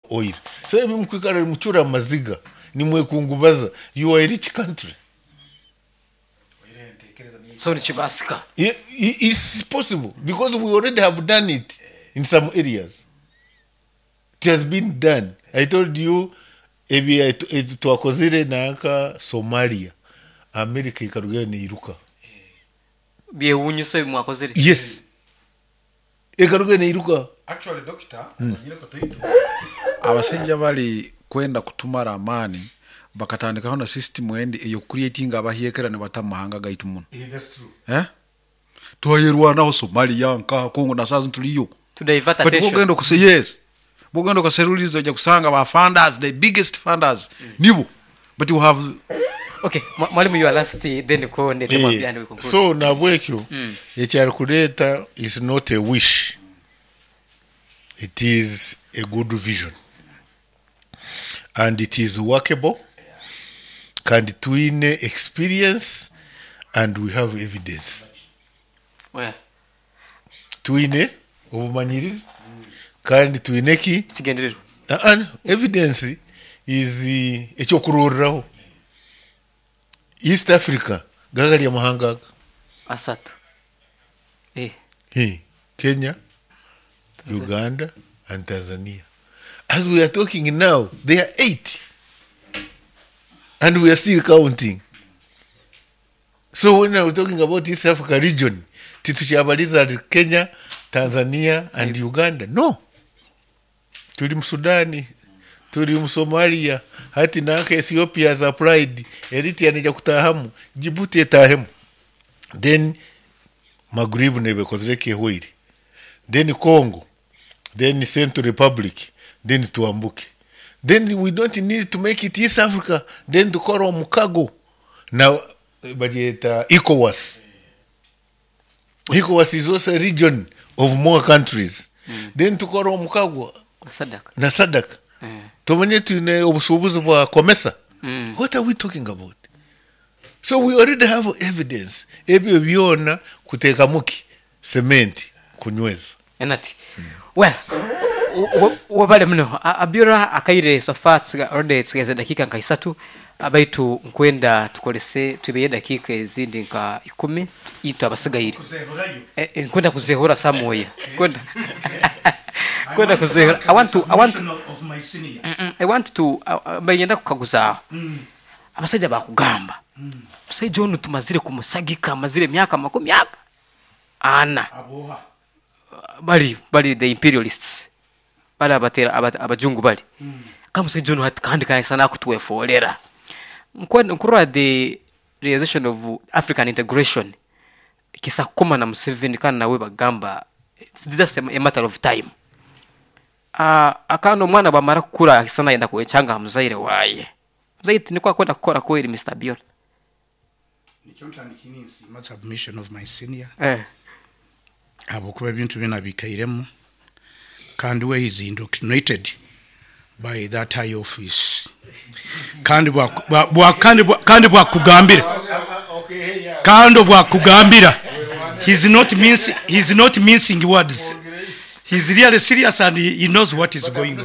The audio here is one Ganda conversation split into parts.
oil. So mkwikara mchura maziga ni mwekungubaza. You are a rich country. So Chibasika. It's possible because we already have done it in some areas. It has been done. I told you, tuwakozire naaka Somalia. America ikarugia ni iruka. Biye unyuse mwakozire? Yes. Ikarugia ni iruka. Actually, doctor, abasajja bali kwenda kutumara amani bakatandikaho na system endi eyo creating abahiyekera ne batamahanga gaitu muno. That's true. Twayerwanaho Somalia nka Kongo na sazu tuliyo. To divert attention. But bogendo kuse yes. Bogendo kaserulizo ojja kusanga ba funders, the biggest funders nibo. But you have okay, mwalimu you are last then ko ndete mapya we conclude. So na bwekyo ekyali kuleta is not a wish. It is a good vision. And it is workable. Kandi tuine experience and we have evidence. Well. Tuine obumanyirizi kandi tuine ki sigenderero. Evidence is ekyokurorraho. East Africa gagali ya mahanga asatu. Kenya, Uganda and Tanzania. As we are talking now, there are 8. And we are still counting. So when we're talking about East Africa region, tituchabaliza Kenya, Tanzania and Uganda. No. Tuli Sudani, tuli Somalia, hati naka Ethiopia has applied, Eritrea nija kutahamu, Djibouti etahamu. Then Maghreb nebe kozreke hoiri. Then Congo, then Central Republic, then tuambuke. Then we don't need to make it East Africa, then tukoro Mukago. Now, budget ECOWAS. ECOWAS is also a region of more countries. Then tukoro Mukago. Na Sadak. Tumanye tune obusubuzu bwa komesa. What are we talking about? So we already have evidence. Ebyo byona kuteka muki cement kunyweza. Enati. Well, wabale mno abira akaire sofat already tsigeze dakika nka 3 abaitu nkwenda tukolese tubeye dakika ezindi nka 10 itu abasigaire nkwenda kuzehora samoya kwenda kuzehora I want to bayenda kukaguza abasajja bakugamba musajja ono tumazire kumusagika mazire myaka 10 ana aboha bali the imperialists bali abatera abajungu bali kama musajja ono kandi sana kutuwefolera nkura the realization of African integration kisa koma na Museveni kana nawe bagamba it's just a matter of time. Akano mwana bamara kukura sana yenda kuwechanga muzaire waye muzaite ni kwa kwenda kukora kweli Mr. Biol nikyonta nikinisi my submission of my senior abo kuba bintu bina bikairemu kandi we is indoctrinated by that high office kandi bwa kugambira he's not mincing words. He's really serious and he knows what is going on.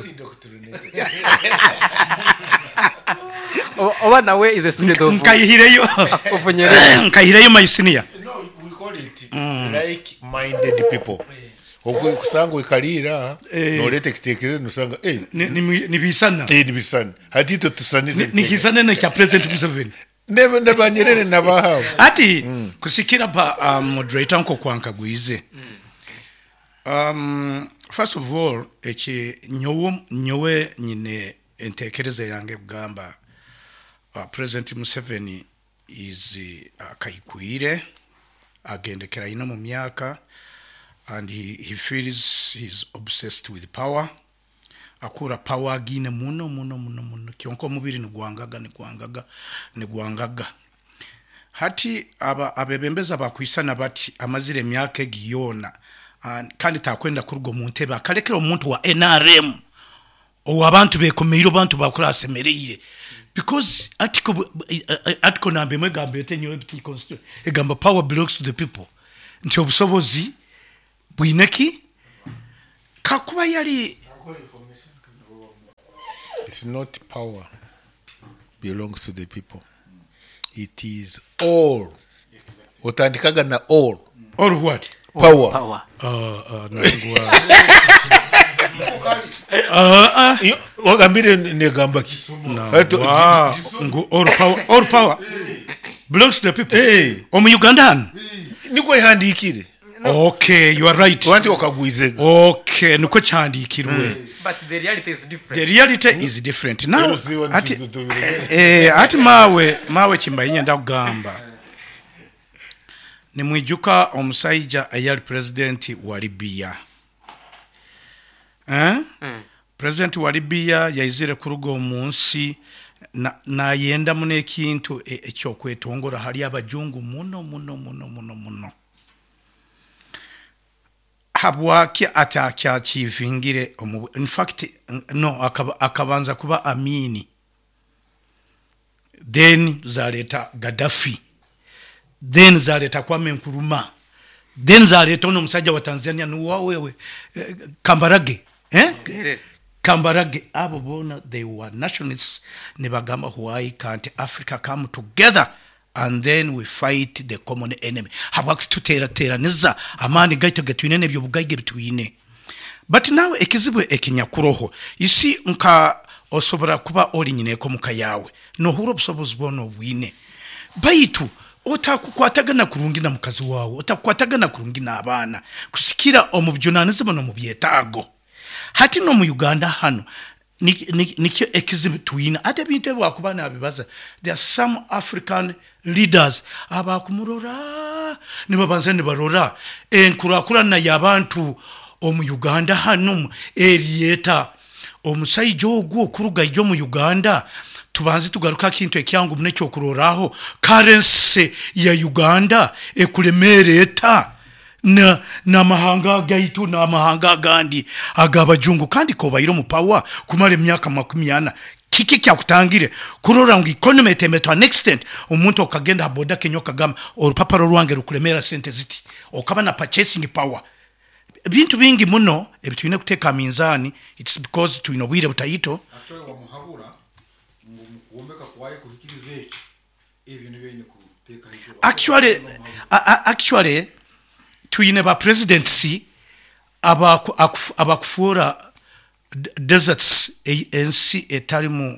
Owana we is a student of Nkahireyo my senior. No, we call it like-minded people. Kusanga ikalira nolete kitekerezo nusanga nibisana nibisana hatito tusanize nikisana na cha president Museveni neba nyerere nabahawo ati kusikira ba moderator nko kwankagwize. First of all, nyowe nyine entekereze yange bugamba President Museveni is kaikuire agendekera ino mu myaka and he feels he's obsessed with power. Akura power agine muno kyonko mubiri ni gwangaga hati abebembeza bakwisana bati amazire myaka egiyona kandi takwenda kurugo mu ntebe akalekera omuntu wa NRM o abantu bekomeiro bantu bakura asemereire because article number megambe tenyo ebiti constitution egamba power belongs to the people nti obusobozi bwineki kakuba yali It's not power belongs to the people. It is all. Utandikaga na all. Or what? Power. Power. Wagambire negamba ki. All power belongs to the people. Omu Ugandan. Niko ihandikire. Okay, you are right. Wanti okagwizega. Okay, niko chandikirwe. But the reality is different. The reality is different. Now, ati mawe chimbayinya ndakugamba. Nimwijuka omusajja ayali president wa Libya. President wa Libya yaizire kuruga omunsi na yenda mune kintu ekyokwetongora hali abajungu muno. Habwaki atakyachivingire in fact no akabanza kuba Amini, then zaleta Gaddafi, then zaleta Kwame Nkrumah, then zaleta ono musajja wa Tanzania wewe Kambarage Kambarage. Abo bona they were nationalists. Nebagamba why can't Africa come together and then we fight the common enemy. Habwaki tutera niza amani gaito getwine nebyo bugayge bitwine. But now ekizibwe ekinyakuroho. You see nka osobora kuba oli nyineko muka yawe. No huro busobozi bono bwine. Baitu otakukwatagana kurungi na mukazi wawe, otakukwatagana kurungi na abana. Kusikira omubyunanizimu no mubyetago. Hati no mu Uganda hano nikyo ekizibu twina ate bintu ebwakubana abibaza. There are some African leaders abakumurora nibabanza nibarora enkurakurana y'abantu omu Uganda hano erieta omusaijo ogwo kuruga ijyo mu Uganda tubanze tugaruka kintu ekyangu mune cyo kuroraho currency ya Uganda ekulemereta na mahanga gaitu na mahanga gandi agabajungu kandi ko bayiro mu power kumara emyaka 40 kiki kyakutangire kurora ngo economy etemetwa an extent omuntu okagenda boda kenyoka gama orupaparo rwange rukulemera sente ziti okaba na purchasing power. Bintu bingi muno ebitwine kuteka minzani. It's because tuinobwire butayito actually tuine ba presidency abakufura deserts ensi etalimu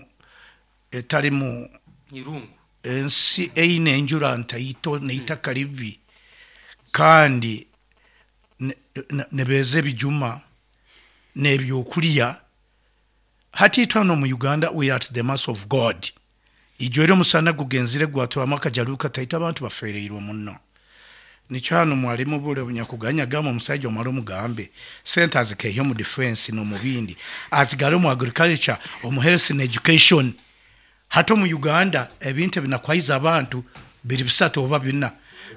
irungu ensi eine njura ntayito neitaka libi kandi nebeze bijuma nebyokuliya hati twano mu Uganda we are at the mercy of God. Ijoro musana gugenzire gwatwa amakajaluka tayita abantu bafereirwa munno. Nichano mwalimu bule bunyakuganya gama musajja omaro mugambe centers ke home defense no mubindi azigaro mu agriculture omu health and education. Hato mu Uganda ebintu binakwaiza abantu biri bisatu oba bina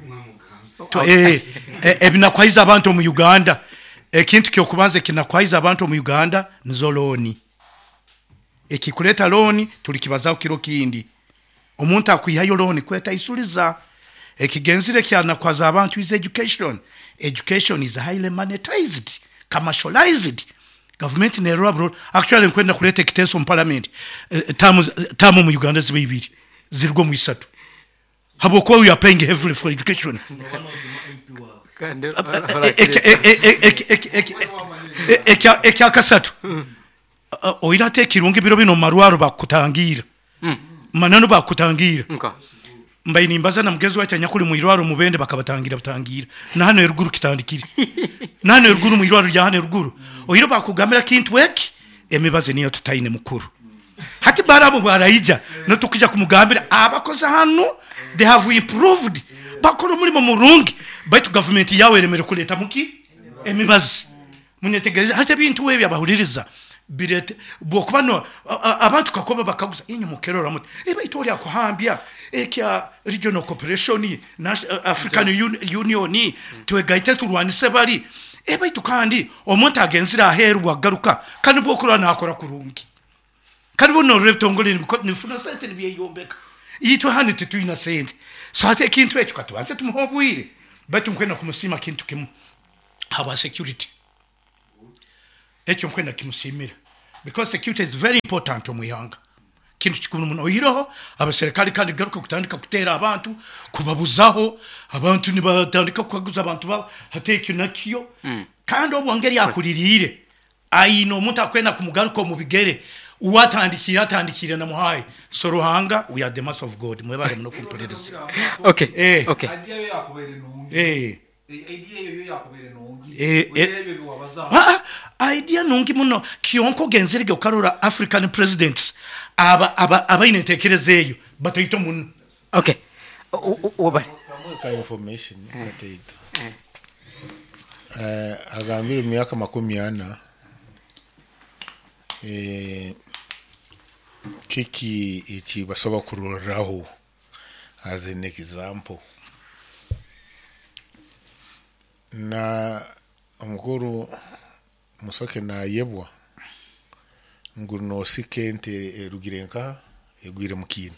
ebinakwaiza abantu mu Uganda. Ekintu kyokubanze kinakwaiza abantu mu Uganda nizo loani. Ekikuleta loani tulikibazaho kiro kindi omuntu akwihayo loani kweta isuliza. Ekigenzire kyana kwaza abantu is education. Education is highly monetized, commercialized. Government in Europe actually nkwenda kuleta kiteso mu parliament tamu mu Uganda zibibiri zirgo mu isatu. Haboko we are paying heavily for education. Ekya kasatu oirate kirungi biro bino marwaro bakutangira manano bakutangira mbaye nimbaza na mugezi wachanya kuli mu irwaro mubende bakabatangira na hano eruguru kitandikire na hano eruguru mu irwaro ya hano eruguru oyiro bakugamira kintu weki emibaze niyo tutayine mukuru hati barabo barayija no tukija kumugambira abakoza hano they have improved bakoro muri mu murungi baitu government yawe eremere kuleta muki emibaze munyetegereza hati bintu webi abahuririza birete bokubano abantu kakoba bakaguza inyo mukerora muti itori akohambya ekya regional cooperation na African Union twegaite turwanise bari baitu kandi omuntu agenzira aherwa garuka kandi bokura nakora kurungi kandi bono reptongole nifuna sente nibiyombeka yitwa hani tutuina sente so ate kintu ekyo katwaze tumuhobwire baitu mkwenda kumusima kintu kimu haba security ekyo mkwenda kimusimira because security is very important mu ihanga kintu kikuru muno oyireho abaserikali kandi garuka kutandika kutera abantu kubabuzaho abantu nibatandika kuguza abantu babo hateke nakiyo kandi obwongeri yakuririre ayino omuntu akwenda kumugaruka mu bigere uwatandikira na muhaye so Ruhanga we are the master of God mwebale muno kumperereza Okay. idea yo yakubere nungi idea yo yakubere nungi urebe biwabaza idea nungi muno kiyonko genzerige ukarura African presidents aba inetekerezeyo batayito muno Okay. Obali. ka information kateito agambira myaka 40 kiki iki basoba kururaho as an example na omukuru musoke na yebwa nguru no sikente rugirenka egwire mukina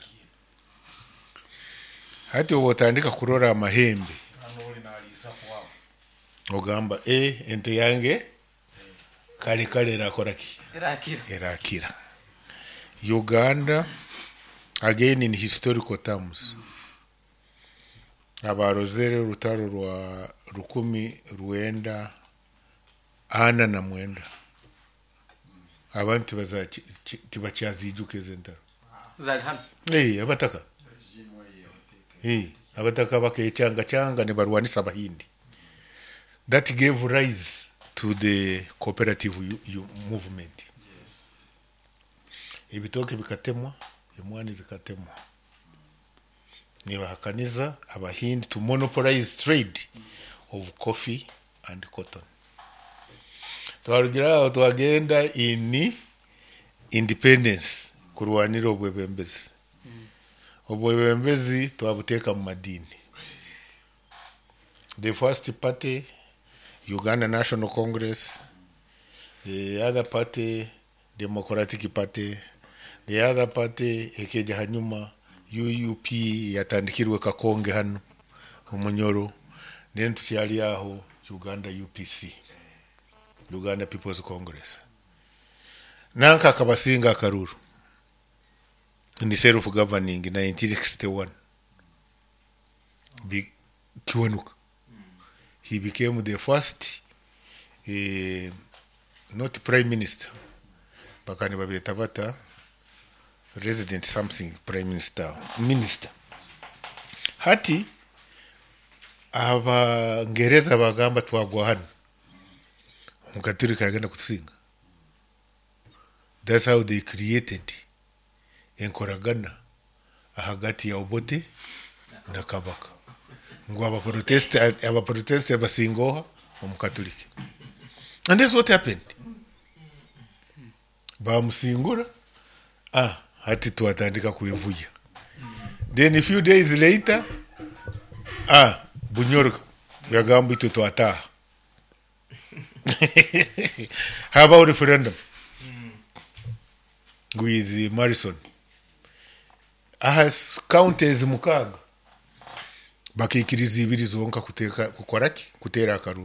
hati obotandika kurora amahembe ogamba ente yange kale rakoraki erakira Uganda again in historical terms abarozere rutaro rwa 10 ana na mwenda abantu tibacyazijuke zentaro Zalhan. abataka abataka bakechanga ne barwanisa abahindi that gave rise to the cooperative movement. Ibitoke bikatemwa imwani zikatemwa nibahakaniza abahindi to monopolize trade of coffee and cotton. Twarugira twagenda in independence kurwanira obwebembezi obwebembezi twabuteka mu madini. The first party Uganda National Congress, the other party Democratic Party, the other party ekeja hanyuma UUP yatandikirwe Kakonge hano umunyoro, then tukyali aho Uganda UPC, Uganda People's Congress. Nanka akabasinga akaruru in self governing in 1961 kiwanuka. He became the first not prime minister bakani babeta bata resident something prime minister hati aba ngereza bagamba twagwa hano umukaturika yagenda kutusinga. That's how they created enkoragana ahagati ya Obote na Kabaka ngo aba protest basingoha umukatolika. And that's what happened. Bamusingura hati tuatandika kuivuja. Then a few days later Bunyoro yagambi tuataha. How about referendum with Morrison? Ahas counties mukaga bakikiriza ibiri zonka kutera akaruru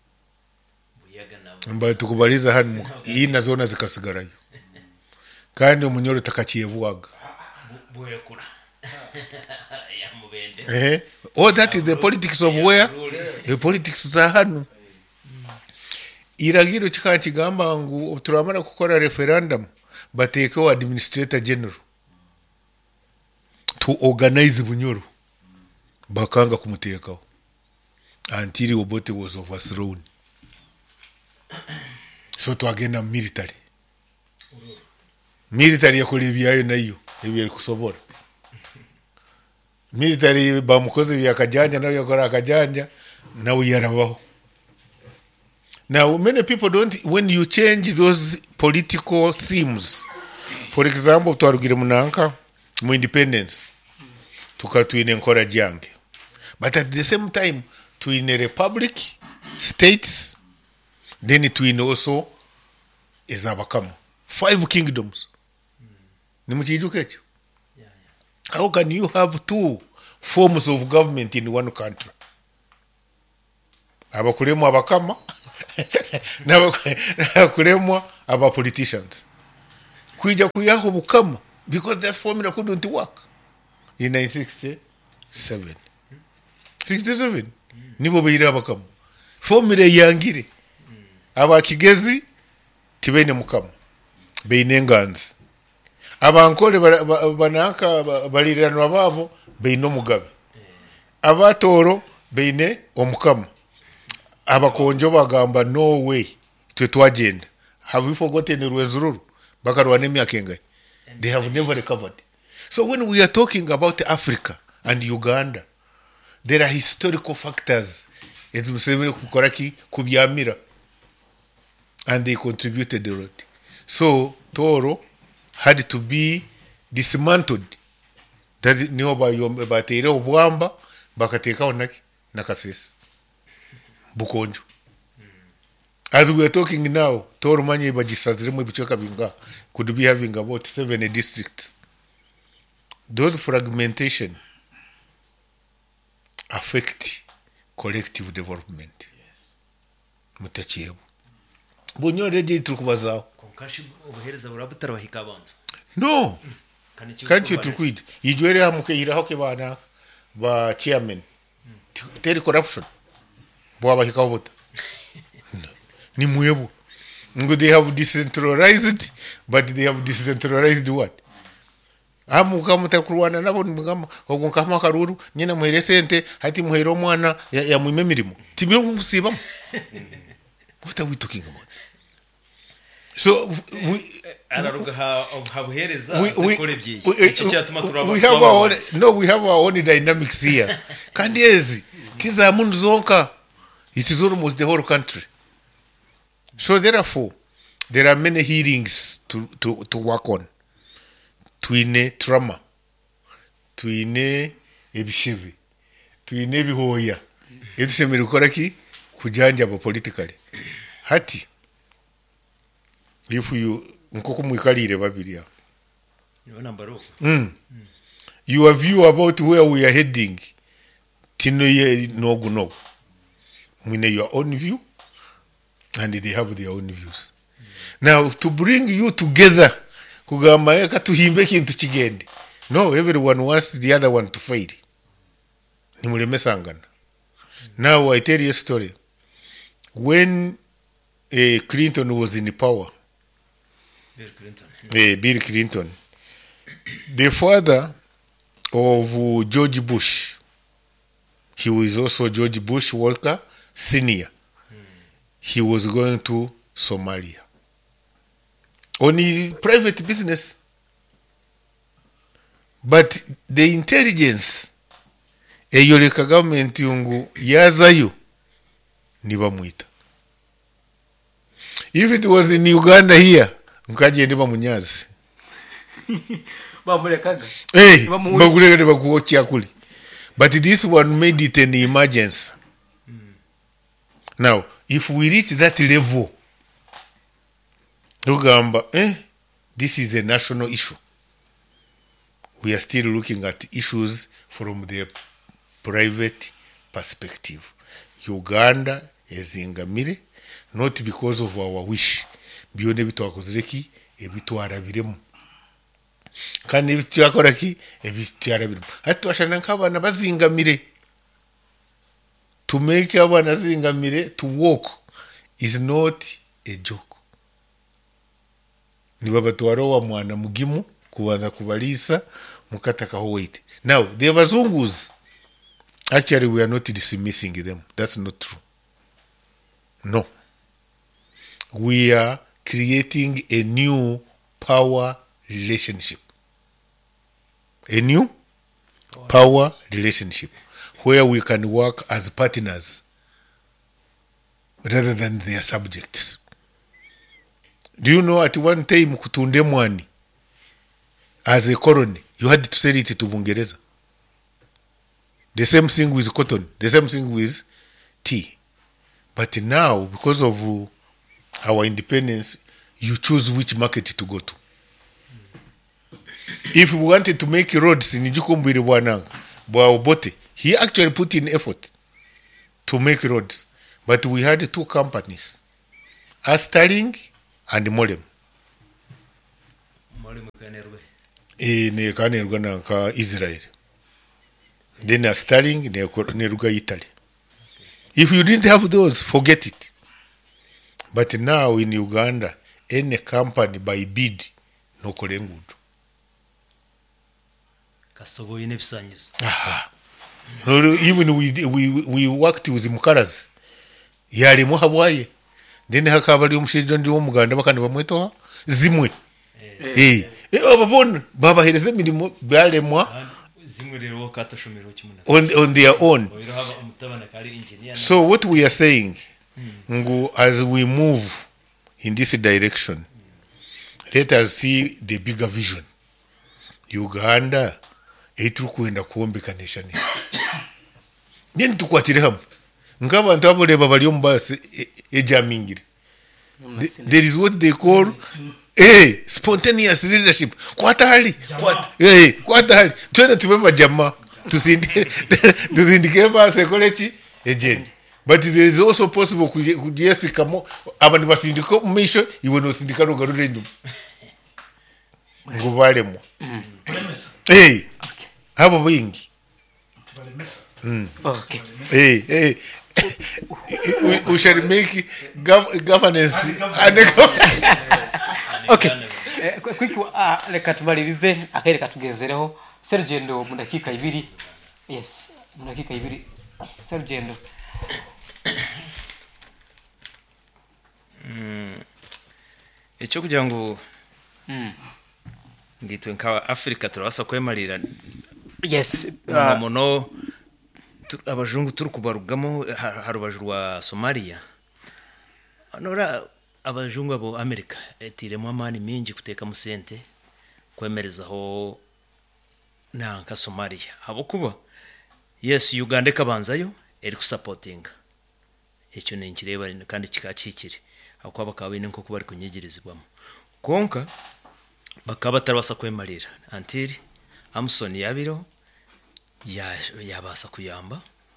mba tukubaliza hano iyi nazona zikasigarayo kandi umunyoro takakiyevuaga bwekura ya mubende that is the politics of where the politics za hano iragiro kikagamba ngo turamara gukora referendum bateko administrator general to organize Bunyoro bakanga kumutekaho until Obote was overthrown. So twagenda military yakolebyayo nayo ebiri kusobora military bamukoze byakajanja nayo yakora akajanja nawe yarabaho. Now many people don't, when you change those political themes, for example twarugire munanka mu independence tukatwine encourage yange, but at the same time twine republic states, then twine also ezabakama 5 kingdoms. Nimuchijukecho. How can you have 2 forms of government in one country? Abakulemu abakama nabakulemu aba politicians. kuija kuyaho bukama because that formula couldn't work in 1967 67 nibo beira abakama formula yangire abakigezi tibene mukama beine enganzi abankole banaka baliranwa babo beine omugabe abatoro beine omukama abakonjo bagamba no way twe twagenda have you forgotten Rwenzururu bakarwana emyaka engahe they have never recovered. So when we are talking about Africa and Uganda, there are historical factors as Museveni kukoraki kubyamira and they contributed a lot. So Toro had to be dismantled. That niho batere obwamba bakateka onaki nakasese bukonjo. As we are talking now, Toro manye bajisaziremo bichoka binga could be having about 7 districts. Those fragmentation affect collective development. Mutachiyebu. Bunyo reje tukubazaho. konkashi obuhereza burabutara bahika abantu No. Can't you tukwid? Ijwere hamuke iraho ke bana ba chairman. Teri corruption. Bwa bahika obuta. Ni muyebu. Ngo they have decentralized, but they have decentralized what? Amuka mutakurwana nabo ngama ogunkama karuru nyina muhere sente hati muhero mwana ya mwime mirimo. Tibiro kusiba. What are we talking about? So araruga habuhereza we zikore byi iki cyatuma turaba we have our own dynamics here. Kandiezi tiza mundu zonka, it is almost the whole country. So therefore there are many hearings to work on. Twine trauma, twine ebishivi, twine ebihoya etusemere gukora ki kujanja aba politically hati if you nkoko mwikalire babiriya nambaro your view about where we are heading tino ye no mwine your own view and they have their own views. Now to bring you together kugamba eka tuhimbe kintu kigende, no, everyone wants the other one to fail. Nimulemesangana. Now I tell you a story. When Clinton was in power, Bill Clinton, the father of George Bush, he was also George Bush Walker Senior. He was going to Somalia on his private business. But the intelligence eyoleka government yungu yazayo nibamuita. If it was in Uganda here, mkaje ndiba munyazi. bamulekaga bagurega bakuokia kuli. But this one made it an emergency. Now, if we reach that level, this is a national issue. We are still looking at issues from the private perspective. Uganda is ingamire, not because of our wish. Biyone bitu wakozireki, ebitu arabiremu. Kandi ebitu yakoraki, ebitu arabiremu. Hatu washananka abana bazingamire. To make abana zingamire, to walk, is not a joke. Ni babatwaro wa mwana mugimu, kubanza kubalisa, mukatakaho wait. Now, the Bazungus, actually we are not dismissing them. That's not true. No. We are creating a new power relationship. A new power relationship where we can work as partners rather than their subjects. Do you know at one time kutunde mwani as a colony, you had to sell it to Bungereza. The same thing with cotton, the same thing with tea. But now, because of our independence, you choose which market to go to. If we wanted to make roads in Jukumbiri Bwananga, Bwaobote, he actually put in effort to make roads. But we had two companies, Asterling and Molem. wali mukanerwe ne kanerwa na ka Israel then a Sterling ne ruga Italy. If you didn't have those, forget it. But now in Uganda, any company by bid no kolengudu. kasobo yine bisanyizo Aha. No, even we worked with Mukaras. Yali muhabwaye. Then hakabali umushijo ndi wo muganda bakandi bamwetoha zimwe. Ababona babahereze mirimo balemwa zimwe rero katashomero kimuna on their own. oyiro haba umutabana kali engineer So what we are saying, as we move in this direction, let us see the bigger vision. Uganda etru kwenda kuombekanisha ne. Nyeni tukwatire hamwe. Ngabantu aboleba bali ombasi ejamingire. There is what they call spontaneous leadership. Kwatali. Kwatali. Twende tubeba jamaa. Tusindike base kolechi agent. But there is also possible kujesikamo abandi basindiko misho iwe no sindikano garure nyuma. Ngubalemo. Abo bingi. Okay. We shall make governance. Okay. Quick reka tubalirize akareka tugenzereho Sergendo mu dakika 2. Yes, mu dakika 2. Sergendo. icyo kugira ngo ngitwe nka Africa turabasa kwemarira Yes, mono abajungu turi kubarugamo harubaju rwa Somalia nora abajungu abo America etiremo amani mingi kuteka musente kwemerezaho nanka Somalia abo kuba yes Uganda kabanzayo eri kusupporting icyo nenkireba kandi kikakikiri akwa bakabine nko kubari kunyegerezibwamo konka bakaba tarabasa kwemarira antiri Amson yabiro yabasa kuyamba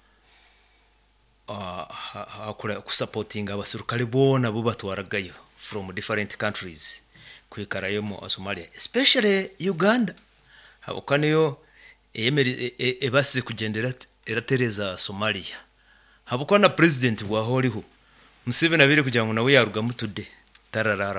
akora kusupporting abasirukale bona bo batwaragayo from different countries kwikarayo mu Somalia especially Uganda habukaniyo ebasi kugendera eratereza Somalia habukana president wa horiho Museveni abire kugira ngo nawe yaruga mutude tararara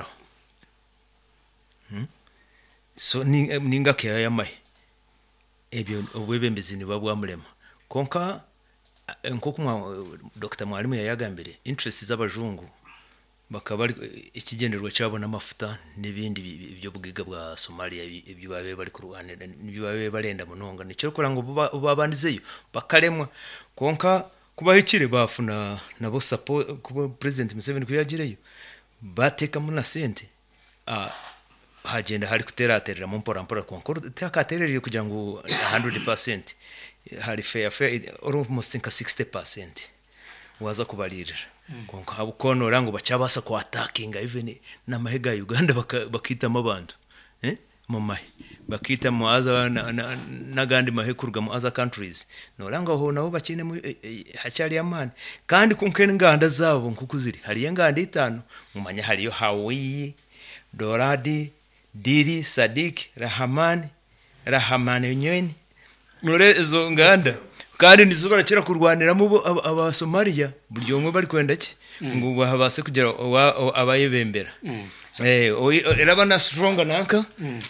so ninga kya yamaye ebyo obwebembezi ni babwamulema konka nkokuma Dr. Mwalimu yayagambire interest z'abajungu bakaba ikigenderwa cyabo n'amafuta n'ibindi byo bugiga bwa Somalia ibyo babe bari kurwanira n'ibyo babe barenda munonga nicyo kora ngo babandizeyo bakalemwa konka kubaho ikire bafuna nabo support kuba president Museveni kuyagireyo bateka muna sente hagenda hari kuteraterera mu mpora konko takaterereye kugira ngo 100% hari fair almost 60% waza kubalirira konko habukonora ngo bacabasa ku attacking even na mahega Uganda bakita mabantu mu mahe bakita mu aza na gandi mahekurga mu other countries noranga ho nabo bakine mu hacyari amani kandi kunkene nganda zabo nkukuziri hari nganda 5 mu manya hariyo Hawi Doradi Diri Sadik Rahamani nyweni nore izo nganda kandi nizo barakira kurwanira mu aba Somalia buryo mwe bari kwenda ki ngo bahabase kugira abayebembera erabana stronger nanka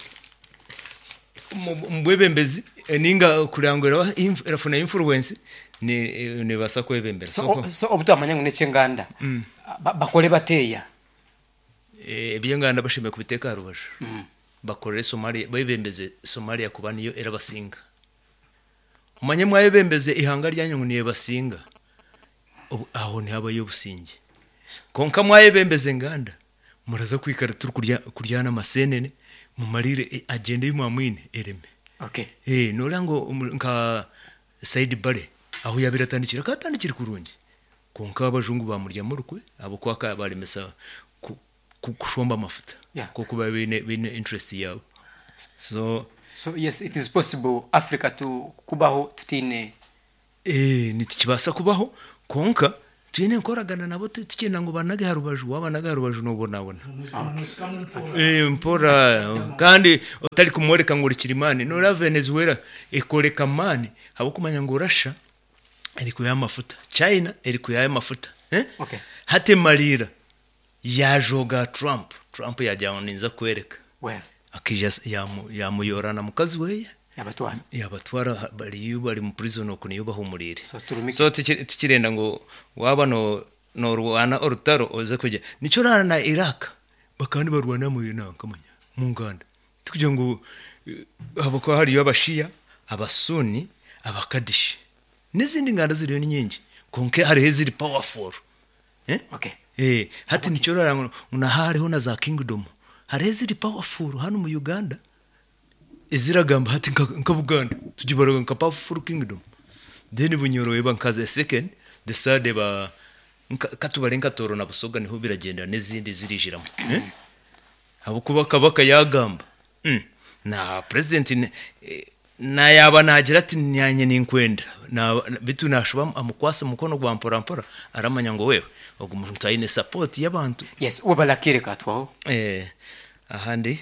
mbwebembezi ninga kurangura erafuna influence ni basa kwebembera so obutamanya ngo nece nganda bakole bateya ebyenganda bashime kubiteka rubaje bakorere Somalia bayebembeze Somalia kubaniyo erabasinga umanye mwayebembeze ihanga ryanyu niye basinga aho ni habayo businge konka mwayebembeze nganda muraza kwikara turi kuryana masenene mu marire agenda y'umwamwine ereme okay norango nka Said Bare aho yabiratandikira katandikira kurungi konka abajungu bamurya murukwe abo kwaka barimesa kushomba amafuta kuko babine interest yabo so yes it is possible Africa to kubaho tutine ntikibasa kubaho konka tuyine nkoragana nabo tukenda ngo banage harubaju wabanaga harubaju no bonabona mpora kandi utari kumworeka ngo Kirimani no la Venezuela ekoreka mani habo kumanya ngo Russia eri kuya mafuta China eri kuya mafuta Okay. hate malira yajoga Trump yajyaninza kwereka Well, akija yamuyorana mukazi we yabatwara bari mu prison okuniyo bahumurire so tikirenda ngo waba no Rwanda orutaro oze kujya nico rana na Iraq bakandi barwana mu yinanka manya mu nganda tukujya ngo abako hari abashia abasuni abakadishi n'izindi nganda ziriyo nyingi konke hari heziri powerful okay. hati nico rana unahariho na za kingdom hari heziri powerful hano mu Uganda iziragamba hati nka Buganda tujibaraga nka powerful kingdom then bunyoroye bankaze second the third ba katubarenga toro na busoga niho biragenda n'izindi zirijiramo abo kubaka yagamba na president na yaba nagira ati nyanye n'inkwenda na bitu nashuba amukwasa mukono gwa mpora aramanya ngo wewe ogu muntu ayine support y'abantu Yes, ubalakire katwaho ahandi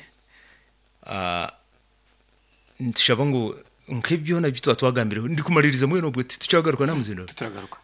ntushaba ngo nk'ibyo na bitwa twagambire ndi kumaririza mwe no bwe tucyagaruka namuzino tutagaruka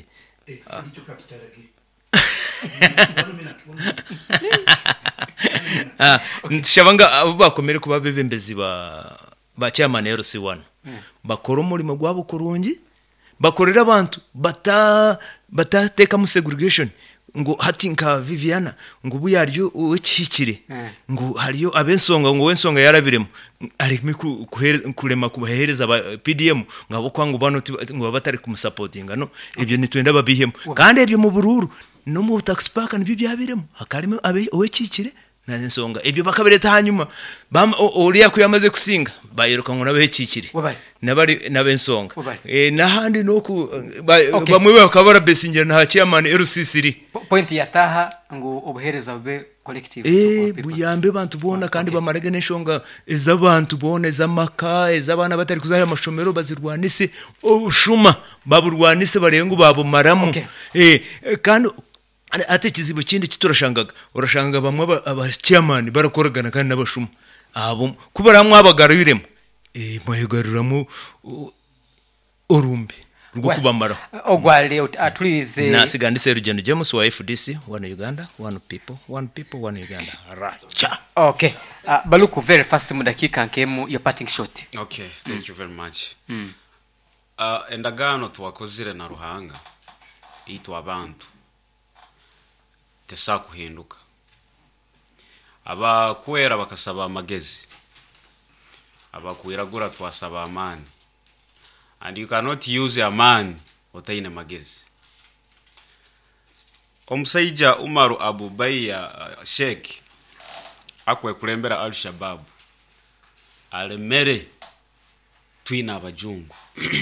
ntushaba abo bakomere kuba bebembezi ba chairman RC1 bakora umurimo gwabo kurungi bakorera abantu batateka mu segregation ngo hati nka Viviana ngo buyaryo ukikire ngo hariyo abensonga ngo wensonga yarabiremo ari kurema kubahereza PDM ngabo kwangu bano ngo batari kumusupportinga no ibyo nitwenda babihemo kandi ibyo mu bururu no mu tax park nibyo byabiremo hakarimo abe ukikire na nsonga ibyo bakabireta hanyuma uriya kuyamaze kusinga bayiruka ngo nabekikire nabari nabensonga nahandi no bamwe bakabara besingira na chairman RCC point yataha ngo obuhereza be collective buyambe bantu bona kandi bamarage neshonga ezabantu bona ezamaka ezabana batari kuzaya amashomero bazirwanise obushuma baburwanise barengo babo maramu kandi ate kizibu kindi kiturashangaga urashangaga bamwe abachairman barakoragana kandi nabashuma abo kubaramwe abagaruremo mwayigaruramo orumbi rwo kubamara ogwale atulize nasigandise Rugendo James wa FDC one Uganda one people one Uganda racha okay. Baluku very fast mu dakika nkemu your parting shot. Okay, thank you very much. Endagano twakozire na Ruhanga itwa abantu tesa kuhinduka abakwera bakasaba amagezi abakwiragura twasaba amani and you cannot use a man otaine magezi omusaija Umaru Abu Baya Sheikh akwe kulembera Al-Shabaab alemere twina abajungu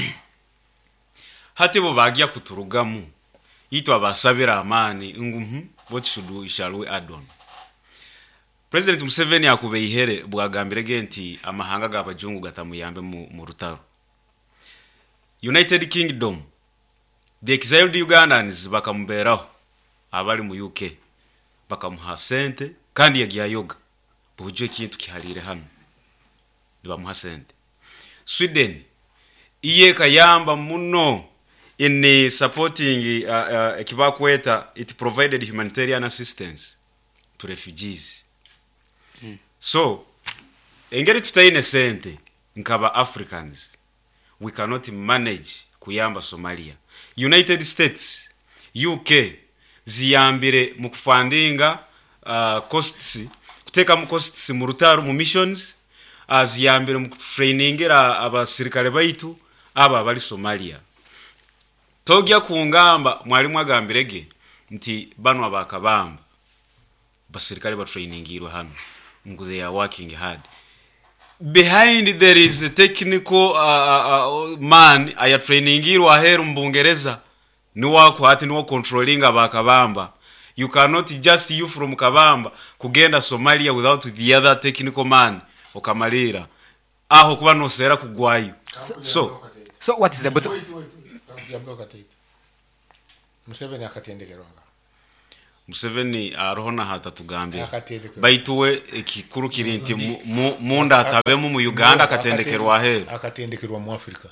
hati bo bagia kuturugamu itwa basabira amani what shall we add on? President Museveni akubeyihere bwagambire genti amahanga g'abajungu gatamuyambe mu rutaro. United Kingdom the exiled Ugandans bakamuberaho abali mu UK bakamuha sente kandi yagiye yoga bujye kintu kiharire hano bamuha sente. Sweden iye kayamba muno in supporting Kibakweta, it provided humanitarian assistance to refugees. So, engeri tutaine sente nkaba Africans, we cannot manage kuyamba Somalia. United States, UK, ziyambire mu kufundinga costs, kuteka mu costs mu rutaru mu missions, ziyambire mu trainingira abasirikale baitu aba bali Somalia. Togia kuungamba mwalimu agambirege nti bano abakabamba basirikale ba trainingirwe hano ngo they are working hard. Behind there is a technical man aya trainingirwe aheru mbungereza ni wako hati ni controlling abakabamba. You cannot just you from Kabamba kugenda Somalia without the other technical man okamalira aho kuba no sera kugwayo. So what is the bottom? Museveni akatendekerwa nga Museveni aroho na hata tugambe Akatendekerwa. baituwe ekikuru kiri nti munda atabemu mu Uganda akatendekerwa he akatendekerwa mu Africa.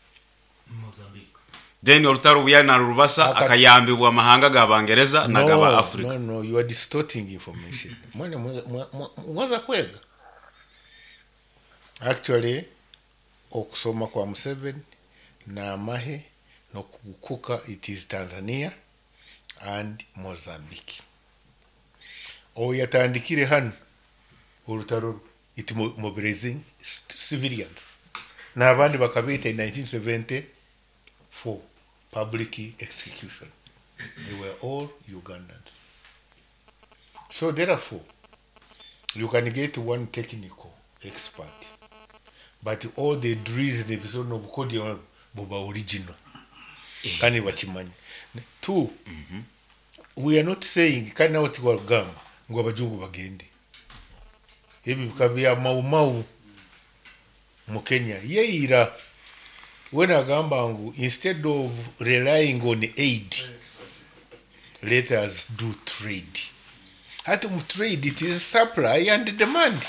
then olutaro bya na rubasa akayambibwa amahanga g'abangereza na gaba Africa. No, you are distorting information. Mwaza kwega. Actually, okusoma kwa Museveni na amahe no kukuka, it is Tanzania and Mozambique. Yatandikire hano olutaro it mobilizing civilians. Na abandi bakabita in 1974 public execution. They were all Ugandans. So therefore, you can get one technical expert, but all the drills in the episode of Kodi Boba original. Can you watch money? Two, we are not saying can out gam ngwabajungu bagende. Ebi bikabya mau mu Kenya yeira when agambangu instead of relying on aid, let us do trade. Atum trade, it is supply and demand.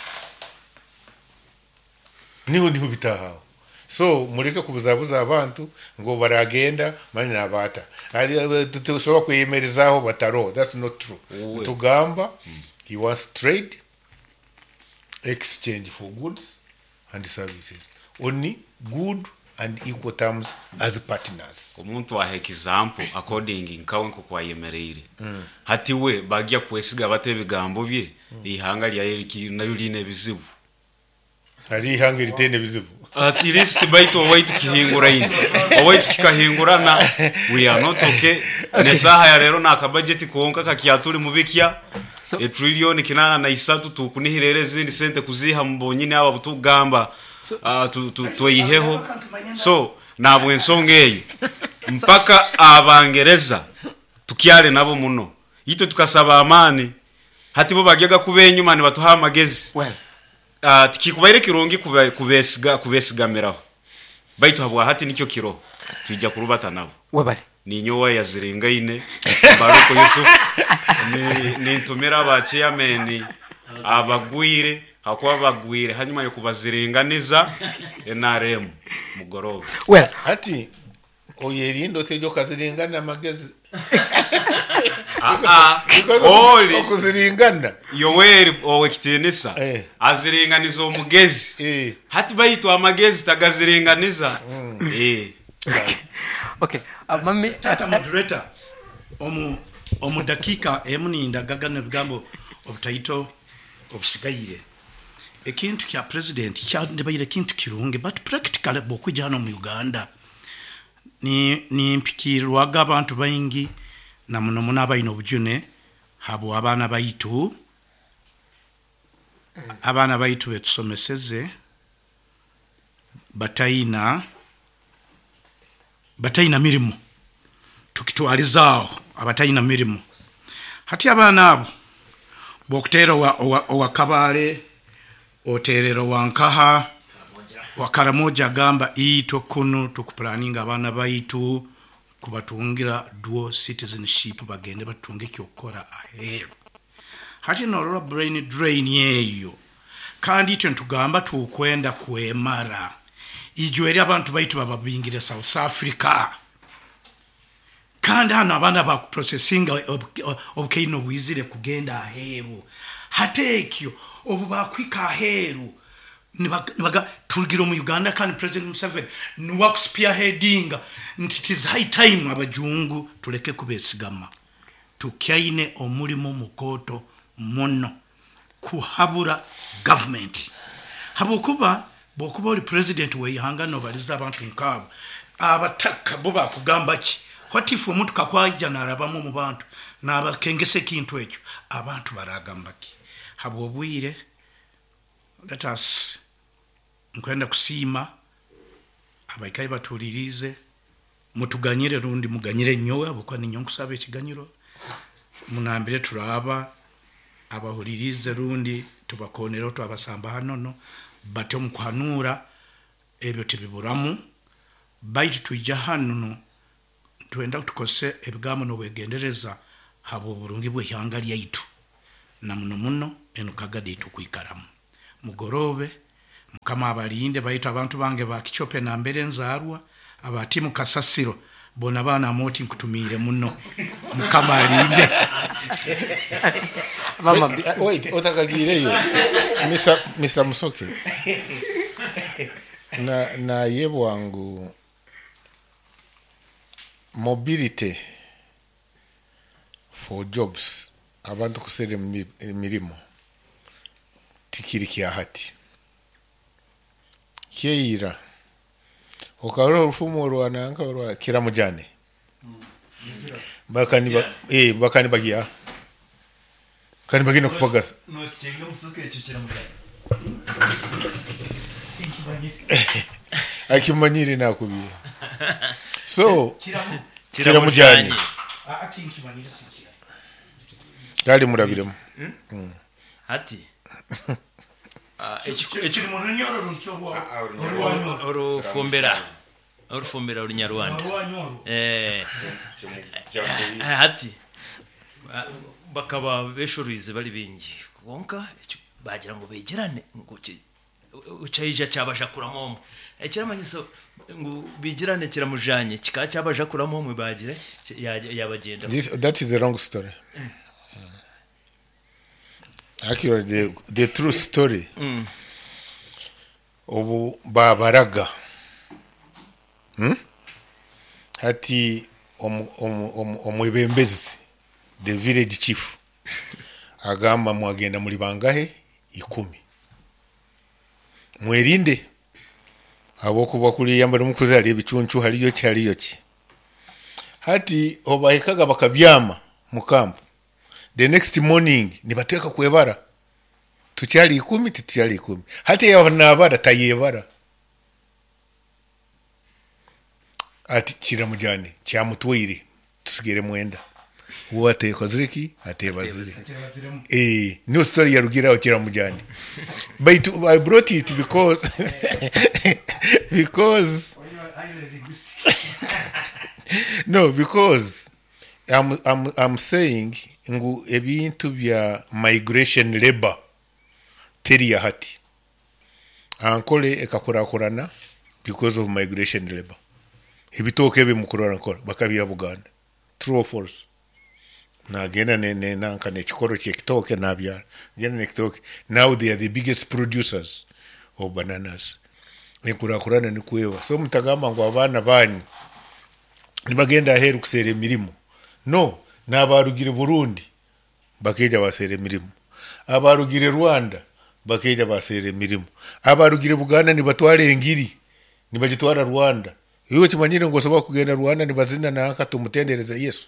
Niho bitahao. So mureke kubuzabuza abantu ngo baragenda mani nabata. Tusoba kuyemerizaho bataro. That's not true. Tugamba he wants trade, exchange for goods and services. Only good and equal terms as partners. Omuntu wa example according nkawe nko kwa yemerere. Hati we bagya kwesiga bate bigambo bye ihanga lya yeriki nayo line bizibu. Ari ihanga litene bizibu. At least baito waitu kihingura ine. Waitu kikahingura na we are not okay. Nesaha ya rero na budget konka kakiaturi mubikya. A trillion kinana na isatu tukunihirere zindi sente kuziha mbonyine aba butugamba. Tuiheho. So nabwe nsongeyi mpaka abangereza tukyale nabo muno ito tukasaba amani hati bo bagyaga kubenyuma ni batuha amagezi tikikubaire kirongi kubesigamiraho baitu habwa hati nicyo kiro tujya kurubata nabo webale ni nyowa yazirengaine Baruko Yusuf ni ntumira aba chairman abagwire hakuba bagwire hanyuma yo kubaziringaniza NRM mugoroba hati oyerindo tejo kaziringana amagezi oli okuziringana Yoweri owekitenesa aziringaniza omugezi hati bayitu amagezi tagaziringaniza okay mami tata moderator omu dakika emuninda gagana bigambo obutaito obusigayire ekintu kya president kyandebayire kintu kirunge but practically bokujana mu Uganda ni mpikirwaga abantu bayingi na muno muna bayino bujune habo abana bayitu betusomeseze batayina mirimo tukitwalizaho abatayina mirimo hati abana abo bokutera wa Kabale oterero wankaha wakaramoja gamba ito kuno tukuplaninga abana baitu kubatungira dual citizenship bagende batunge kyokora aheru hati norora brain drain yeyo kandi ito ntugamba tukwenda kwemara ijweri abantu baitu bababingira South Africa kandi hano abana ba processinga obukino bwizire kugenda aheru hatekyo obu bakwika aheru nibaga tulgiro mu Uganda kandi President Museveni nuwa spearheading it is high time abajungu tuleke kubesigama tukyaine omulimo mukoto mono kuhabura government habukuba bokuba oli president we yanga no baliza abantu nkabo abataka bo bakugamba ki what if omuntu kakwaja narabamu mu bantu nabakengese kintu ekyo abantu baragamba ki habobwire let us nkwenda kusima abaikayi batulirize mutuganyire rundi muganyire nyowe abukwa ni nyonku sabe ekiganyiro munambire turaba abahuririze rundi tubakonero twabasamba hanono batyo mukwanura ebyo tibiburamu baitu tujja hanono twenda tukose ebigambo n'obwegendereza habo burungi bw'ihanga lyaitu na muno eno kagadi tukwikaramu mugorobe mukama abalinde bayita abantu bange ba Kichope na mbere nzarwa abati mu Kasasiro bona bana moti nkutumire muno mukama alinde mama wait otakagireyo Mr. Musoke na yebo wangu mobility for jobs abantu kusere mirimo tikiri kyahati kyeira okaro ufumo rwananga rwa kiramujane bakani bagia kani bagina kupagasa no chenga Musoke cyo kiramujane akimanyiri nakubiye so kiramujane atinki banyira sikia gali murabiremo hati ekiri mu runyoro rucyobo orufumbira olunyarwanda hati bakaba beshuruize bali bingi konka bagira ngo begerane ngo ucayija cyabasha kuramo ekiramanyiso ngo bigirane kiramujanye kika cyabasha kuramo umwe bagira yabagenda that is a wrong story. Actually, the true story obu babaraga hati omwebembezi the village chief agamba mwagenda muri bangahe 10 mwerinde abo kuba kuri yambara umukuzi ali ebichunchu haliyo cyaliyo ki hati obahikaga bakabyama mu kampo the next morning nibateka kwebara tucyali 10 tucyali 10 hati yabanabara tayebara ati kiramujane cyamutwire tusigere mwenda uwate koziriki atebazire no story ya rugira kiramujane but I brought it because no, because I'm saying ngu ebintu bya migration labor teria hati ankole ekakurakurana because of migration labor ebitoke bimukurora nkora bakabya Buganda true or false na gena ne nanka ne chikoro chekitoke nabya gena ne kitoke now they are the biggest producers of bananas ekurakurana ni kuewa so mutagamba ngo abana banyu nibagenda aheru kusere mirimo no nabarugire Burundi bakeja basere mirimo abarugire Rwanda bakeja basere mirimo abarugire Buganda nibatware engiri nibagitwara Rwanda iwe kimanyire ngo soba kugenda Rwanda nibazina naka tumutendereza Yesu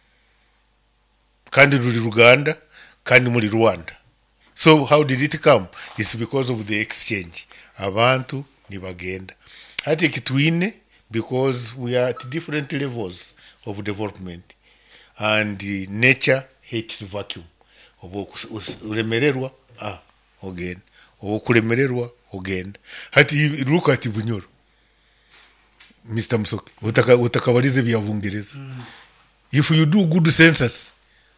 kandi ruri Ruganda kandi muri Rwanda so how did it come? It's because of the exchange abantu nibagenda hati kitwine because we are at different levels of development and nature hates vacuum obo uremererwa ogenda obo kuremererwa ogenda hati ruka ati Bunyoro Mr. Musoke utakabarize byavungereza if you do good census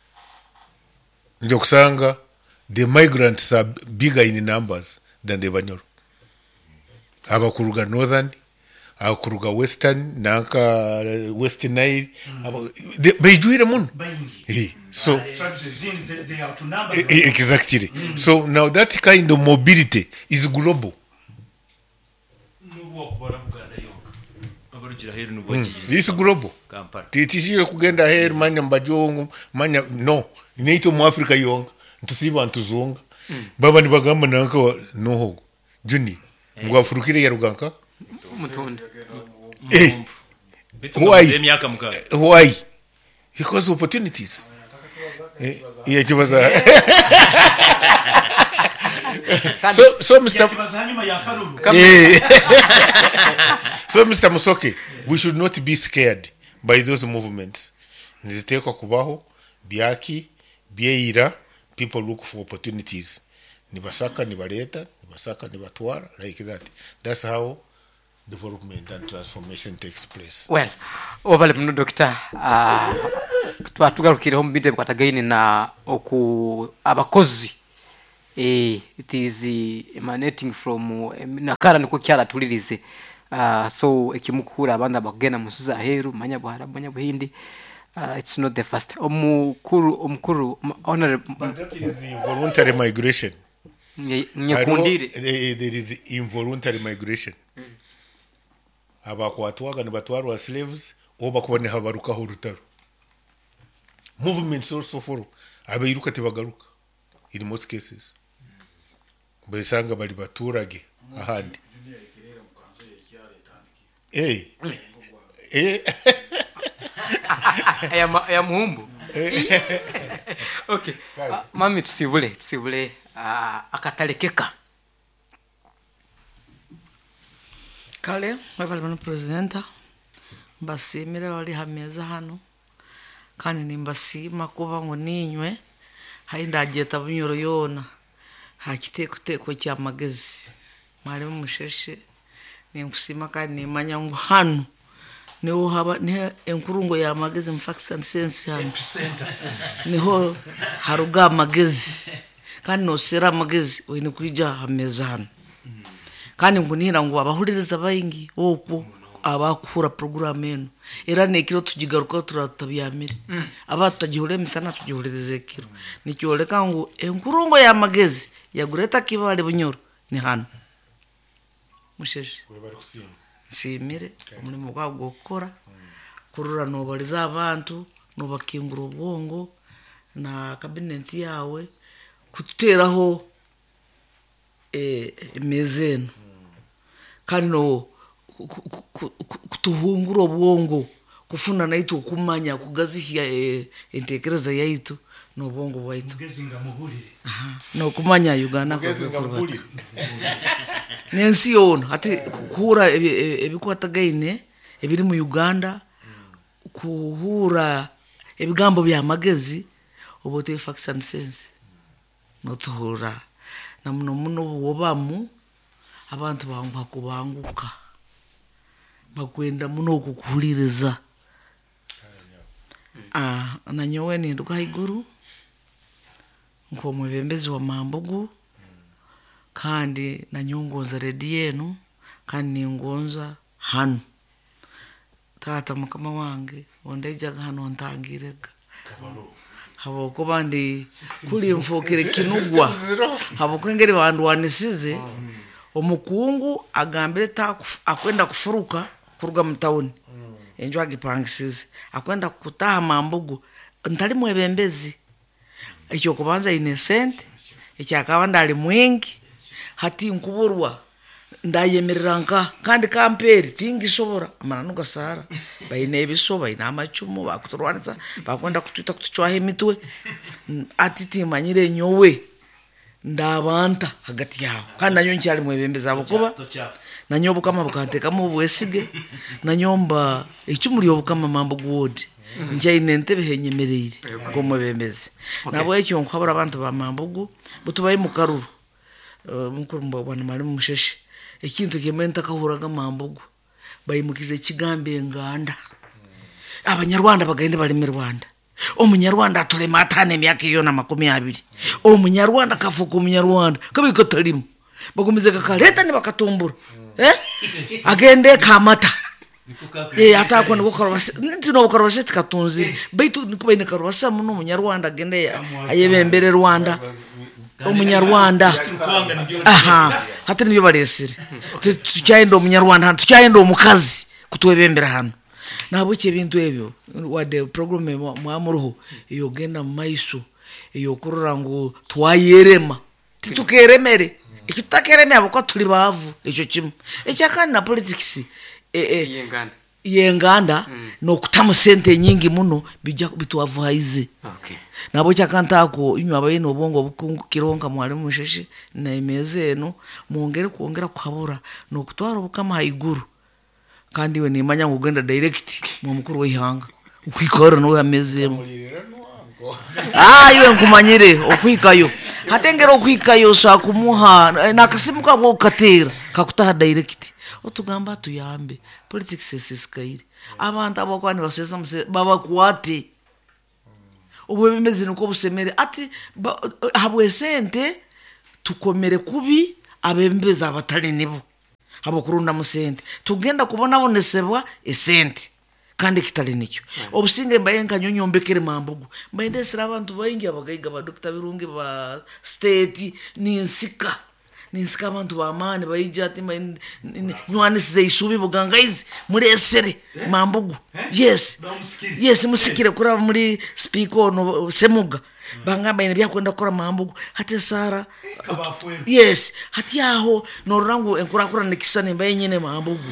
ndio kusanga the migrants are bigger in numbers than the Banyoro abakuruga northern akuruga western nanka west Nile bejuire mun so they are to number exactly so now that kind of mobility is global this global titishire kugenda here manya mbajongo manya no inaito mu Africa yonga ntusiba ntuzunga baba nibagamba nanka noho juni ngo afurukire ya ruganka umutonde why because opportunities kibaza so Mr. So Mr. Musoke, we should not be scared by those movements. Nzitekwa kubaho byaki byeira people look for opportunities. Nibasaka nibaleta, nibasaka nibatwara like that. That's how development and transformation takes place. Well, obale muno doctor, twatugarukireho mu binde bwatagaine na oku abakozi it is emanating from nakara niko kyala tulirize so ekimukura abanda bagena musiza heru manya bwara manya buhindi it's not the first omukuru honorable, But that is the voluntary migration. nyakundire There is involuntary migration. Abakwatwaga ne batwarwa slaves oba kubone habaruka horutaro. Movements also follow. Abairuka tebagaruka in most cases. Besanga bali baturage ahandi. ya muhumbu. Okay, mami tusibule akatalekeka kale mwebali bano presidenta mbasimire bali hameza hano kandi nimbasima kuba ngo ninywe hayindageta bunyoro yona hakiteko kya magezi mwari musheshe ninkusima kandi nimanya ngo hano niho haba ne enkurungo ya magezi mu facts and sense hano niho haruga magezi kandi no sera magezi wini kwija hameza hano kandi ngunira ngo abahuririza bayingi opo abakura program eno era nekiro tujigaruka turatabyamire abatagihore misana tugihuririze kiro nicyoleka ngo enkurungo ya magezi yagureta kibale bunyoro ni hano musheshe simire umurimo gwa gukora kurura no baliza abantu no bakingura ubwongo na cabinet yawe kuteraho mezeno kandi no kutuhungura ubwongo kufuna naitu kumanya kugazihia intekereza yaitu no bongo waitu no kumanya Uganda ko nensi yona ati kuhura ebikwatagaine ebiri mu Uganda kuhura ebigambo bya magezi obote facts and sense no tuhura na muno wobamu abantu bangwa kubanguka bakwenda muno okukuhuliriza nanyowe ni nduka iguru nko mwebembezi wa Mambugu kandi nanyongoza redio yenu kandi ningonza hano tata mukama wange ondejaga hano ntangirega habo ko bandi kuli mfokere kinugwa habo kwengere bandu wanisize omukungu agambire akwenda kufuruka kuruga mtauni enjo agipangisize akwenda kutaha Mambugu ntali mwebembezi icyo kubanza innocent icyakaba ndali mwingi hati nkuburwa ndayemerranka kandi kamperi tingisobora amana gasara bayine bisoba ina amacumu bakuturwanza bakwenda kututa kutuchwa hemitwe atiti manyire nyowe ndabanta hagati yawo kandi nanyo ncyali mwebembeza abo kuba nanyobo kama bukanteka mu bwesige nanyomba icumuri obukama Mambugu ward njaine ntebe henyemerere ko mwebembeze nabo ekyo nkwabura abantu ba Mambugu butubaye mu karuru mukuru mbabana mari musheshe ikintu kimenta kahuraga Mambugu bayimukize kigambe nganda abanyarwanda bagende bari mu Rwanda umunyarwanda atulema atane myaka yona 20 umunyarwanda kavuka umunyarwanda kabiko tarimo bagomeze kakaleta ni bakatumbura agende kamata atakwa ngukora base ntino gukora base tikatunzi baitu nikubaine karwasa muno umunyarwanda agende ayebembere Rwanda umunyarwanda hati nibyo baresire tucyayendo umunyarwanda tucyayendo umukazi kutwebembera hano nabuke bintu ebyo wade program mwamuruho iyo genda maiso iyo kurura ngo twayerema titukeremere ikitakereme abako tuli bavu icyo kimwe ecyakandi na politics yenganda no kutamu sente nyingi muno bijya bitwavuhaize nabo cyakantako inywa bayino bongo bukungu kironka mwari musheshe na imezeno muongere kuongera kuhabura no kutwara bukama haiguru kandi we nimanya ngugenda direct mu mukuru w'ihanga ukwikora no yamezemo iwe nkumanyire okwikayo hatengera okwikayo sa kumuha nakasimuka bwo katera kakutaha direct otugamba tuyambe politics esisikaire abantu abakwani basesa babakwate obwebembezi niko busemere ati habwe sente tukomere kubi abembezi abatali nibo abo kurunda mu sente tugenda kubona bonesebwa esente kandi kitali nicyo obusinge mbaye nkanyonyombekere mambugu mbaye ndesira abantu bayingi abagaiga ba Dr. Birungi ba state ninsika abantu bamani bayija ati nywani size isubi bugangaizi muri esere mambugu yes musikire kuraba muri speaker no semuga bangamba ine byakwenda kora mambugu hati Sara yes hati aho norangu enkurakura nikisane mbaye nyine mambugu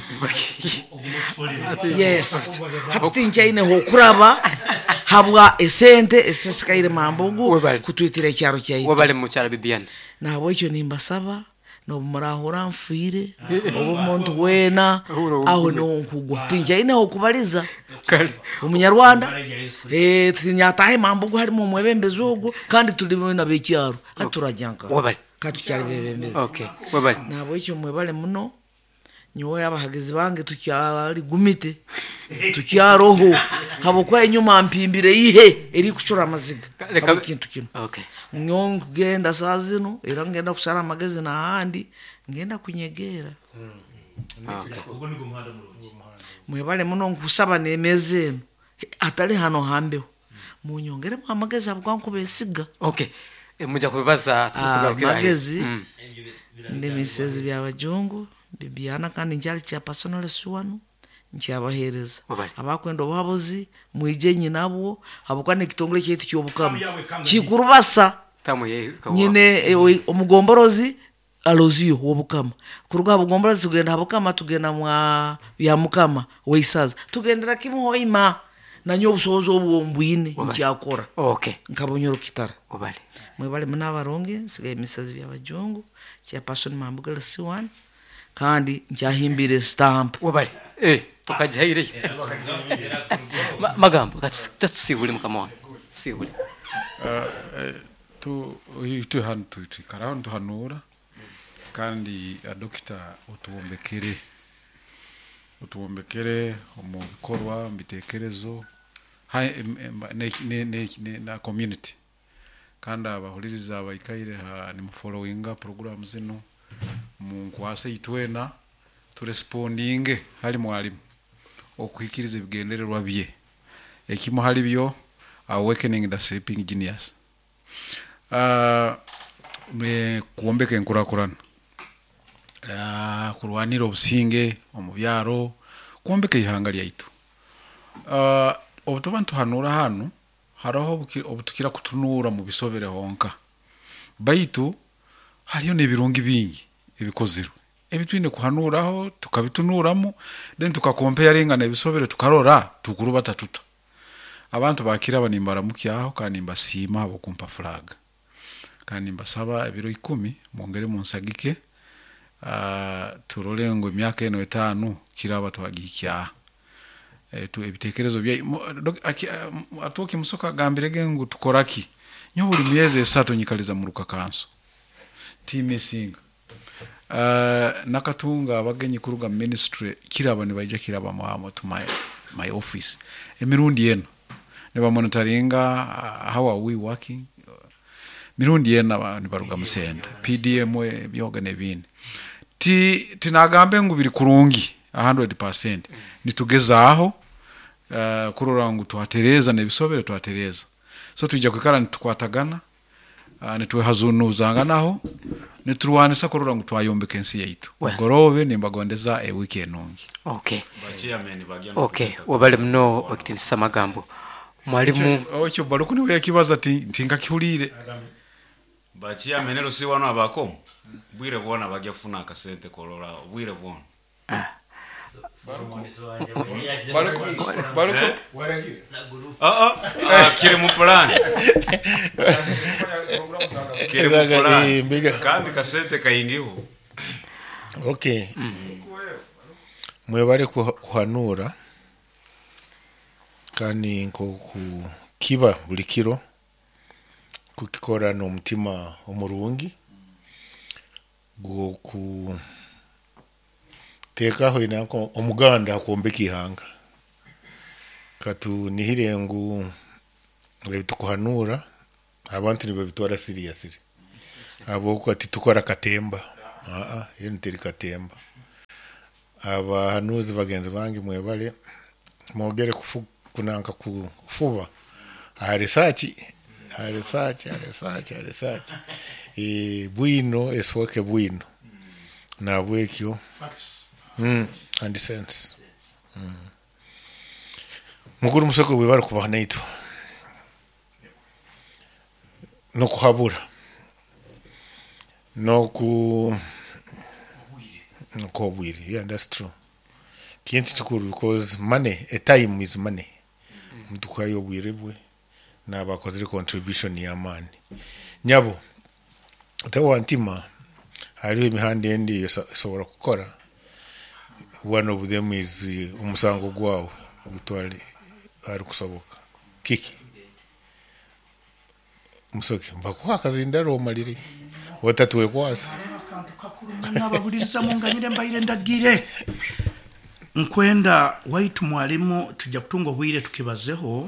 yes hati nchaine ho kuraba habwa esente esisikaire mambugu kutwitira cyaro cyayi wabale mu cyara Bibiana nabo icyo nimbasaba no murahura mfire obo muntu wena aho no nkugwa tinjaine ho kubaliza umunyarwanda tinyatahe mambugu harimo umwebembezi ugo kandi turi na becyaro aturajyanka wabale katucyari bebembezi okay wabale nabo icyo mwebale muno nyowe yabahagezi bange tucyari gumite tucyaroho habo kwa inyuma mpimbire ihe eri kucura amaziga reka kintu kino okay nyongo genda sazino era ngenda kusara amagezi na handi ngenda kunyegera ubwo ni gumuhanda mwebale muno nkusaba nemeze atari hano hambeho munyongere mu amagezi abwanku besiga okay mujya kubibaza tugarukira amagezi ndemisezi by'abajungu Bibiana kandi njali cya personal suwanu nchabahereza abakwenda obabozi mwijenyi nabo abukwane kitongole cyetu cyobukama kikurubasa nyine omugomborozi alozio wobukama kuruga bugomborozi tugenda habukama tugenda mwa bya mukama weisaza tugendera kimuhoima nanyo busozo obumbwine ncyakora okay nkabonyoro kitara obale mwebale munabaronge sigaye misazi by'abajungu cya personal mambugala suwanu kandi njahimbire stamp wabali tukajihire magambo katusibuli mukamona sibuli tu hantu karahantu hanura kandi adokita utuombekere mu bikorwa mbitekerezo na community kandi abahuririza abayikaire ni mu following program zino munkwase itwena tu responding hali mwalimu okwikiriza bigendererwa bye ekimo hali byo awakening the sleeping genius me kuombeka enkurakurana kurwanira obusinge omubyaro kuombeka ihanga lyaitu obutobantu hanura hano haraho obutukira kutunura mu bisobere honka baitu hariyo nebirungi bingi ebikozero ebitwine kuhanuraho tukabitunuramo then tukacomparinga na bisobere tukarora tukuruba tatuta abantu bakira banimbara mukyaho kandi mbasima abo kumpa flag kandi mbasaba ebiro 10 mongere munsagike turole ngo myaka 5 kiraba twagikya tu ebitekerezo bya atoki musoka gambirege ngo tukoraki nyo buri myeze 3 nyikaliza mu rukakanso timesinga nakatunga abagenyi kuruga ministry kiraba nibaje kiraba mu to my office emirundi yena neba monitoringa how are we working mirundi yena nibaruga musenda PDM byoga nebindi tinagambe ngo biri kurungi 100% nitugeza aho kurora ngo tuhatereza nebisobere tuhatereza so tujya kwikara nitukwatagana nitwe hazunuzanganaho nituruwanisa kurora ngo twayombeke ensi yaitu gorobe nimbagondeza weekend nongi okay bachiamen bagya okay wabale mno wakitinisa magambo mwalimu ocho baruku niwe yakibaza tinga kihulire bachiamen ero si wano abakomo bwire bwona bagya funa akasente kolora bwire bwona baruku kire mu plan kandi kasente kayingiho okay mwebare kuhanura kandi nko kiba buli kiro kukikora no mutima omurungi go tekaho inako omuganda akombeka ihanga katu nihire ngu tukuhanura abantu nibo bitwara seriously abo kwati tukora katemba yene teri katemba abahanuzi bagenzi bangi mwebale mogere kunanka kufuba research bwino esfoke bwino na bwekyo and sense mukuru musoko bwe bari kubana ito no kuhabura no kubwire yeah, that's true kintu kikuru because money a time is money mtu kwayo bwirebwe na bakozere contribution ya mani nyabo tawa ntima hariho imihanda endi sobora gukora one of them is umusango gwawe gutwali ari kusoboka kiki musoke mbakwa kazinda romalire watatuwe kwasi akantu kakuru nababuliriza munganyire mbayire ndagire nkwenda waitu mwalimu tujja kutunga obwire tukibazeho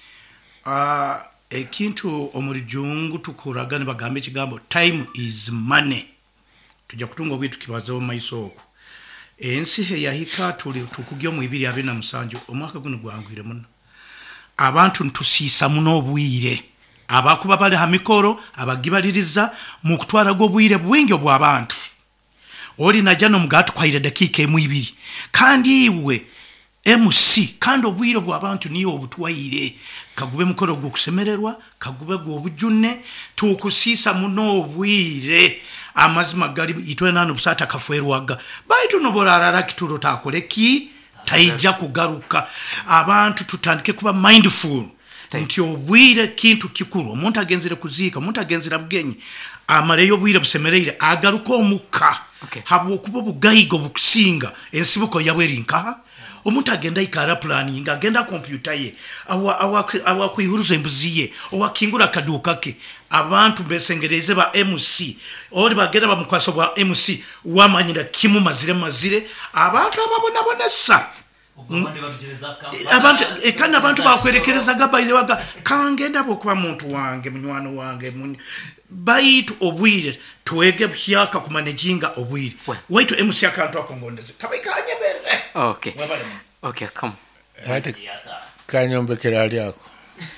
ekintu omulijungu tukuragane bagambe kigambo time is money tujja kutunga obwire tukibazeho maiso okwo ensi he yahika tuli tukugyo mu 2027 omwaka guno gwangwire muno abantu ntusiisa muno obwire abakuba bali ha mikoro abagibaliriza mu kutwara go bwire bwingi obw'abantu oli najano mugatu kwaire dakika emu 2 kandi iwe MC kandi obwire bw'abantu niyo obutwaire kagube mukoro gwo kusemererwa kagube gwo obujune tukusiisa muno obwire amazima gali itwe nanu busata kafwerwaga baitu noborarara kituro takoleki taija kugaruka abantu tutandike kuba mindful nti obwire kintu kikuru omuntu agenzire kuziika omuntu agenzira bugenyi amaleyo obwire busemereire agaruka omuka habo kubo bugayigo bukusinga ensibuko yabwerinka omuntu agenda ikara planning agenda computer ye awa kuihuruza embuziye owakingura kaduka ke abantu besengereze ba MC oli bagenda bamukwaso bwa MC wamanyira kimu mazire abantu ababona sa abantu ekana abantu bakwerekereza gabayire waga kangenda bokuba muntu wange munywano wange baitu obwire tuwege byaka kumanejinga obwire waitu MC akantu akongondeze kabikanye bere okay come ate kanyombekera ali ako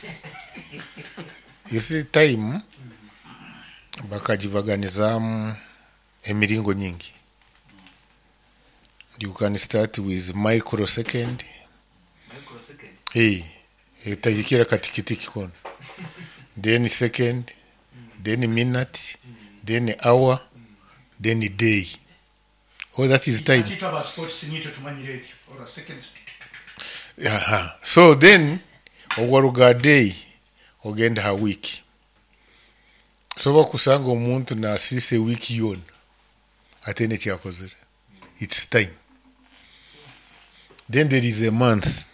you see time bakajibaganizamu emiringo nyingi. You can start with microsecond. Itajikira katikitiki kono. Then second, then minute, then hour, then day. All that is time. So then, owaruga day, ogenda ha week. So bakusanga omuntu na asise wiki yona. Atene kyakozere. It's time. Then there is a month.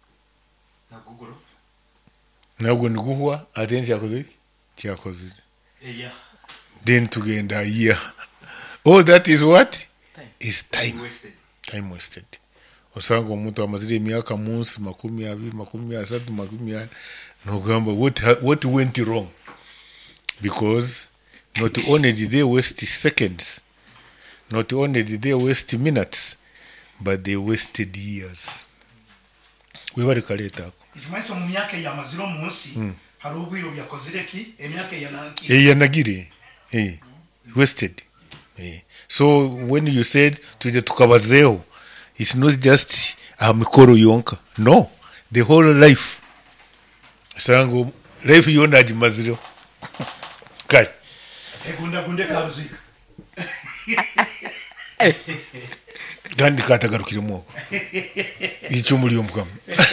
Nagwo niguhwa atene kyakozere. Then tugenda year. All that is what? Is time. Time wasted. Osanga omuntu amazire emyaka munsi 20, 30, 40 nogamba what went wrong? Because not only did they waste seconds, not only did they waste minutes, but they wasted years. We were kaleta. Ijumaisho mu myaka ya maziro munsi hari ubwiro byakozireki emyaka yanagire wasted. So when you said tuje tukabazeho, it's not just amikoro yonka. No, the whole life. Sango life yona ajimaziro. Kai. Gunde karuzika. Gandi katagarukire mwoko. Icho muri omukama.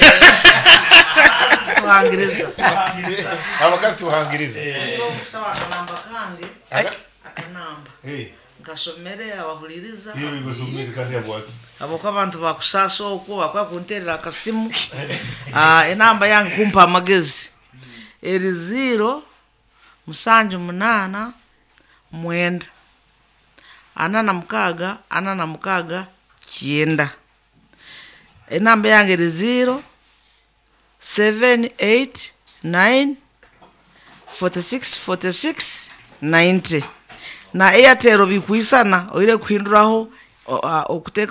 Tuhangiriza. Abakasi tuhangiriza. Sawa kanamba kange. Akanamba. Ngasomere abahuliriza. Yewe basomere kandi abwatu. Aboko abantu bakusasa okwo bakwakunterera akasimu. Enamba yange kumpa amagezi. Eri 0 musanju munana 9 ana na mukaga 9 enamba yange eri 0789464690 na Airtel bikwisana oire kuhinduraho okuteka